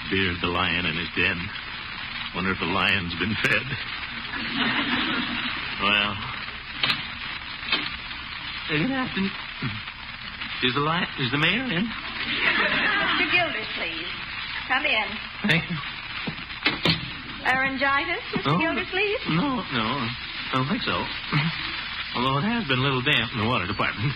Beard the lion in his den. Wonder if the lion's been fed. Well. Good afternoon. Is the mayor in? Mr. Gildersleeve, come in. Thank you. Laryngitis, Mr. Gildersleeve? No. I don't think so. Although it has been a little damp in the water department.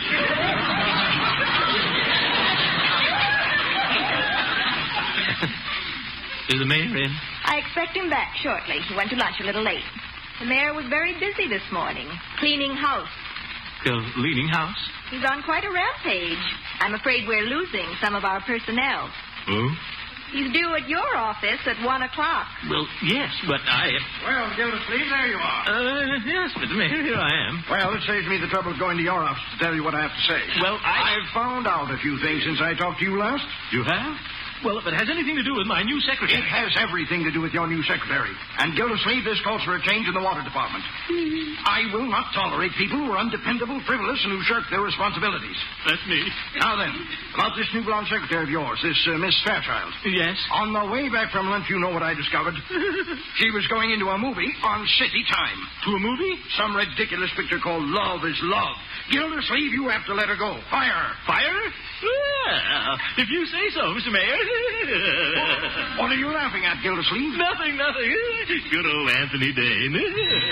Is the mayor in? I expect him back shortly. He went to lunch a little late. The mayor was very busy this morning, cleaning house. Cleaning house? He's on quite a rampage. I'm afraid we're losing some of our personnel. Oh? He's due at your office at 1 o'clock. Well, yes, but I... Well, Gildersleeve, there you are. Yes, Mr. Mayor, here I am. Well, it saves me the trouble of going to your office to tell you what I have to say. Well, I've found out a few things since I talked to you last. You have? Well, if it has anything to do with my new secretary... It has everything to do with your new secretary. And Gildersleeve, this calls for a change in the water department. I will not tolerate people who are undependable, frivolous, and who shirk their responsibilities. That's me. Now then, about this new blonde secretary of yours, this Miss Fairchild. Yes? On the way back from lunch, you know what I discovered. She was going into a movie on city time. To a movie? Some ridiculous picture called Love is Love. Gildersleeve, you have to let her go. Fire her. Fire? Well, if you say so, Mr. Mayor. What are you laughing at, Gildersleeve? Nothing. Good old Anthony Dane.